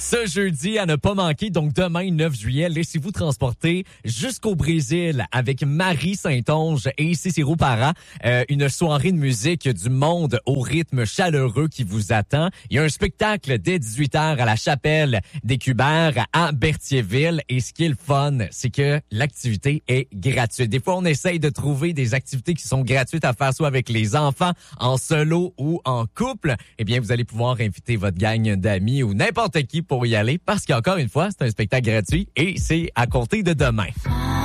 Ce jeudi, à ne pas manquer, donc demain, 9 juillet, laissez-vous transporter jusqu'au Brésil avec Marie Saint-Onge et Cicero Para. Une soirée de musique du monde au rythme chaleureux qui vous attend. Il y a un spectacle dès 18h à la Chapelle des Cubères à Berthierville. Et ce qui est le fun, c'est que l'activité est gratuite. Des fois, on essaye de trouver des activités qui sont gratuites à faire soit avec les enfants, en solo ou en couple. Eh bien, vous allez pouvoir inviter votre gang d'amis ou n'importe qui pour y aller parce qu'encore une fois, c'est un spectacle gratuit et c'est à compter de demain.